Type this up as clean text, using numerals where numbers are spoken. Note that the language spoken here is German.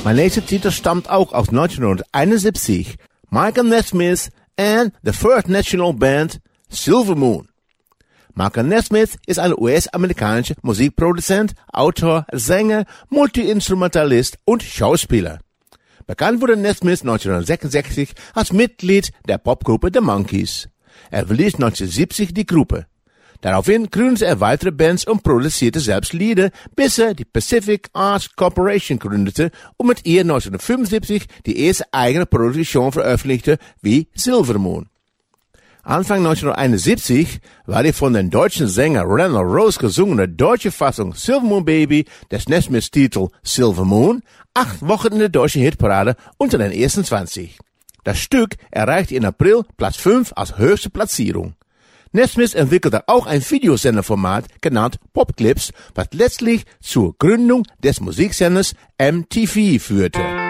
Mein nächster Titel stammt auch aus 1971. Michael Nesmith and the First National Band Silver Moon. Michael Nesmith ist ein US-amerikanischer Musikproduzent, Autor, Sänger, Multi-Instrumentalist und Schauspieler. Bekannt wurde Nesmith 1966 als Mitglied der Popgruppe The Monkees. Er verließ 1970 die Gruppe. Daraufhin gründete er weitere Bands und produzierte selbst Lieder, bis er die Pacific Arts Corporation gründete und mit ihr 1975 die erste eigene Produktion veröffentlichte, wie Silver Moon. Anfang 1971 war die von den deutschen Sänger Randall Rose gesungene deutsche Fassung Silver Moon Baby des Nesmiths Titel Silver Moon 8 Wochen in der deutschen Hitparade unter den ersten 20. Das Stück erreichte in April Platz 5 als höchste Platzierung. Nesmith entwickelte auch ein Videosenderformat genannt Popclips, was letztlich zur Gründung des Musiksenders MTV führte.